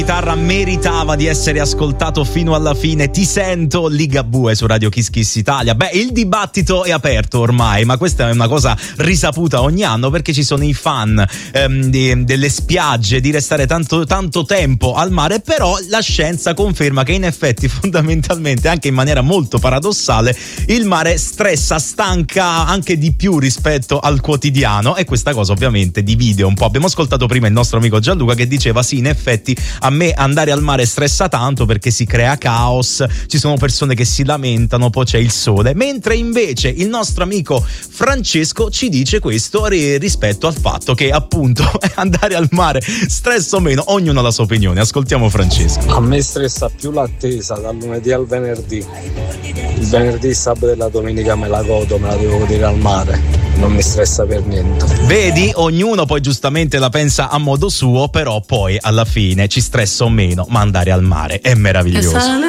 Chitarra meritava di essere ascoltato fino alla fine. Ti sento, Ligabue su Radio Kiss Kiss Italia. Beh, il dibattito è aperto ormai, ma questa è una cosa risaputa ogni anno, perché ci sono i fan delle spiagge, di restare tanto tempo al mare, però la scienza conferma che in effetti fondamentalmente, anche in maniera molto paradossale, il mare stressa, stanca anche di più rispetto al quotidiano, e questa cosa ovviamente divide un po'. Abbiamo ascoltato prima il nostro amico Gianluca che diceva sì, in effetti a me andare al mare stressa tanto perché si crea caos, ci sono persone che si lamentano, poi c'è il sole, mentre invece il nostro amico Francesco ci dice questo rispetto al fatto che appunto andare al mare stressa o meno, ognuno ha la sua opinione. Ascoltiamo Francesco. A me stressa più l'attesa dal lunedì al venerdì. Il venerdì, il sabato e la domenica me la godo, me la devo godere al mare, non mi stressa per niente. Vedi, ognuno poi giustamente la pensa a modo suo, però poi alla fine ci stressa o meno, ma andare al mare è meraviglioso.